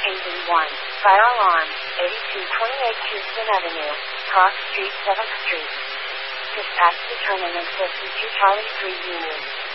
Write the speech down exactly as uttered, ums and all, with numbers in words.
Hazen one. Fire alarm. eighty-two twenty-eight Houston Avenue. Cross Street, seventh Street. Dispatch determinant fifty-two Charlie three units.